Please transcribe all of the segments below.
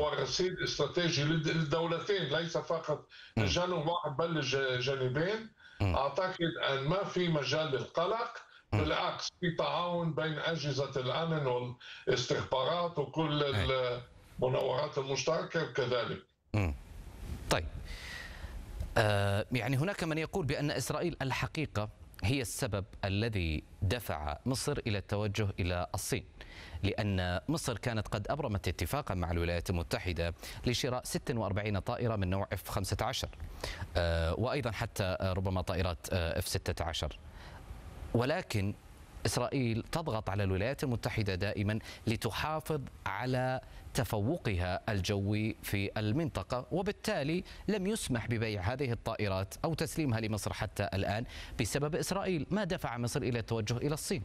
هو رصيد استراتيجي للدولتين، ليس فقط الجانب واحد بل الجانبين. أعتقد أن ما في مجال للقلق، بالعكس في تعاون بين أجهزة الأمن والاستخبارات وكل المناورات المشتركة كذلك. طيب، يعني هناك من يقول بأن إسرائيل الحقيقة هي السبب الذي دفع مصر إلى التوجه إلى الصين، لأن مصر كانت قد أبرمت اتفاقا مع الولايات المتحدة لشراء 46 طائرة من نوع F-15 وأيضا حتى ربما طائرات F-16، ولكن إسرائيل تضغط على الولايات المتحدة دائما لتحافظ على تفوقها الجوي في المنطقة، وبالتالي لم يسمح ببيع هذه الطائرات أو تسليمها لمصر حتى الآن بسبب إسرائيل. ما دفع مصر إلى التوجه إلى الصين؟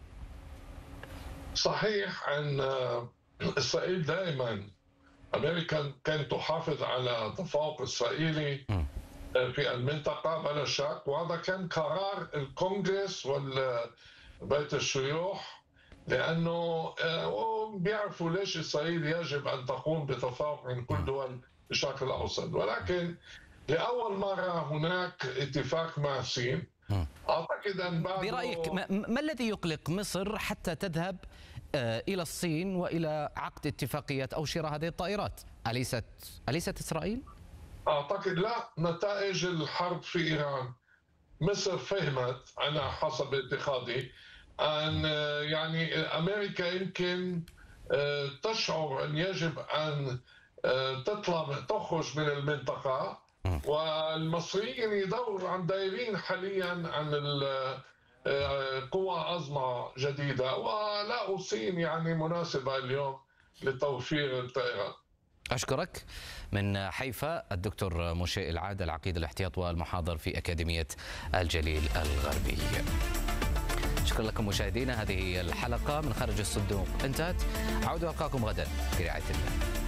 صحيح أن إسرائيل دائما، أمريكا كانت تحافظ على تفوق إسرائيلي في المنطقة بلا شك، وهذا كان قرار الكونغرس وبيت الشيوخ، لأنه بيعرفوا ليش إسرائيل يجب أن تقوم بتفوق من كل دول الشرق الأوسط. ولكن لأول مرة هناك اتفاق مع الصين. أعتقد أن برأيك ما الذي يقلق مصر حتى تذهب إلى الصين وإلى عقد اتفاقيات أو شراء هذه الطائرات؟ أليست إسرائيل؟ أعتقد لا، نتائج الحرب في إيران. مصر فهمت على حسب اعتقادي أن يعني أمريكا يمكن تشعر أن يجب أن تخرج من المنطقة، والمصريين يدوروا دايرين حاليا عن قوى عظمى جديدة، ولا الصين يعني مناسبة اليوم لتوفير الطائرات. أشكرك من حيفا الدكتور موشي العاد، العقيد الاحتياط والمحاضر في أكاديمية الجليل الغربي. شكرا لكم مشاهدينا، هذه الحلقة من خارج الصندوق انتهت. عودوا ألقاكم غدا في رعاية الله.